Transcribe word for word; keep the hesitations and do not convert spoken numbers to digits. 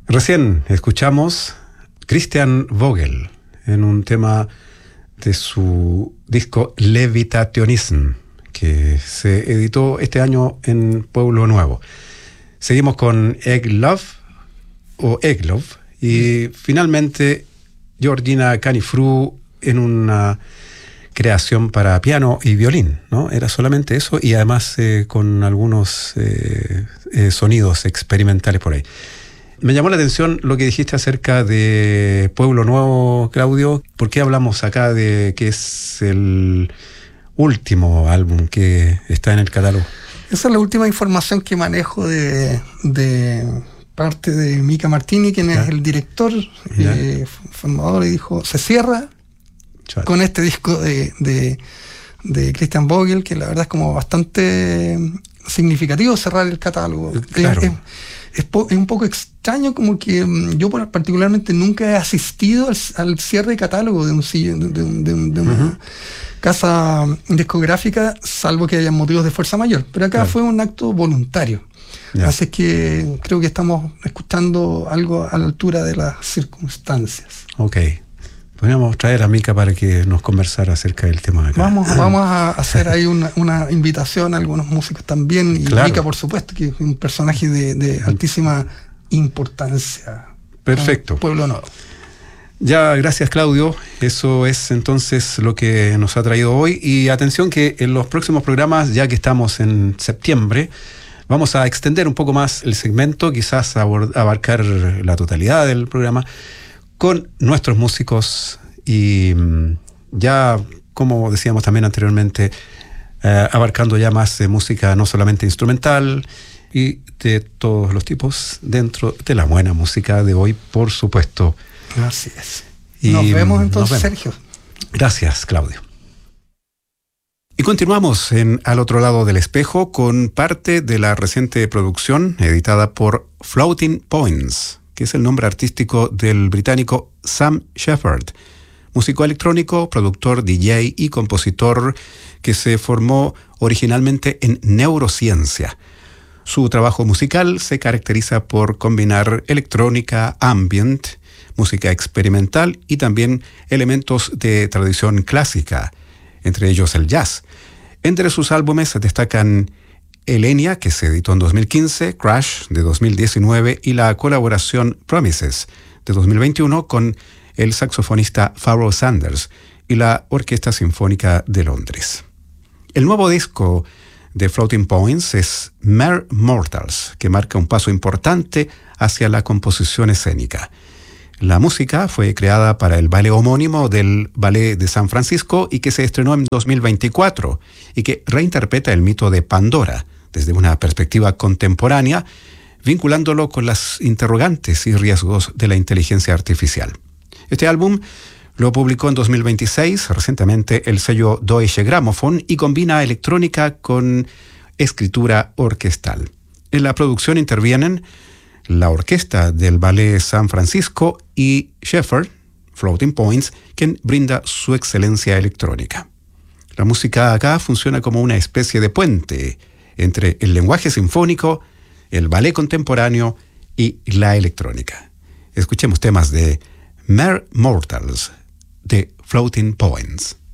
Recién escuchamos Christian Vogel en un tema de su disco Levitationism, que se editó este año en Pueblo Nuevo. Seguimos con Egg Love o Egg Love y finalmente Georgina Canifru en una creación para piano y violín, ¿no? Era solamente eso y además eh, con algunos eh, eh, sonidos experimentales por ahí. Me llamó la atención lo que dijiste acerca de Pueblo Nuevo, Claudio. ¿Por qué hablamos acá de que es el último álbum que está en el catálogo? Esa es la última información que manejo de, de parte de Mika Martini, quien ¿Ya? es el director, eh, formador, y dijo, se cierra Chale. con este disco de, de, de Christian Vogel, que la verdad es como bastante significativo cerrar el catálogo. Claro. Es, es, es un poco extraño, como que yo particularmente nunca he asistido al, al cierre de catálogo de, un, de, de, de, de una uh-huh. casa discográfica, salvo que haya motivos de fuerza mayor. Pero acá claro. fue un acto voluntario. Yeah. Así que creo que estamos escuchando algo a la altura de las circunstancias. Ok. Podríamos traer a Mika para que nos conversara acerca del tema de acá. Vamos, vamos a hacer ahí una, una invitación a algunos músicos también. Y claro. Mika, por supuesto, que es un personaje de, de altísima importancia. Perfecto. Pueblo Nuevo. Ya, gracias, Claudio. Eso es entonces lo que nos ha traído hoy. Y atención que en los próximos programas, ya que estamos en septiembre, vamos a extender un poco más el segmento, quizás abarcar la totalidad del programa, con nuestros músicos y ya, como decíamos también anteriormente, eh, abarcando ya más de música no solamente instrumental y de todos los tipos dentro de la buena música de hoy, por supuesto. Así es. Y nos vemos entonces, nos vemos. Sergio. Gracias, Claudio. Y continuamos en Al Otro Lado del Espejo con parte de la reciente producción editada por Floating Points, que es el nombre artístico del británico Sam Shepard, músico electrónico, productor, D J y compositor que se formó originalmente en neurociencia. Su trabajo musical se caracteriza por combinar electrónica, ambient, música experimental y también elementos de tradición clásica, entre ellos el jazz. Entre sus álbumes se destacan Elenia, que se editó en dos mil quince, Crash, de dos mil diecinueve, y la colaboración Promises, de dos mil veintiuno, con el saxofonista Pharoah Sanders y la Orquesta Sinfónica de Londres. El nuevo disco de Floating Points es Mere Mortals, que marca un paso importante hacia la composición escénica. La música fue creada para el ballet homónimo del Ballet de San Francisco y que se estrenó en dos mil veinticuatro y que reinterpreta el mito de Pandora desde una perspectiva contemporánea, vinculándolo con las interrogantes y riesgos de la inteligencia artificial. Este álbum lo publicó en dos mil veintiséis, recientemente, el sello Deutsche Grammophon, y combina electrónica con escritura orquestal. En la producción intervienen la orquesta del Ballet San Francisco y Shepard, Floating Points, quien brinda su excelencia electrónica. La música acá funciona como una especie de puente entre el lenguaje sinfónico, el ballet contemporáneo y la electrónica. Escuchemos temas de Mere Mortals, de Floating Points.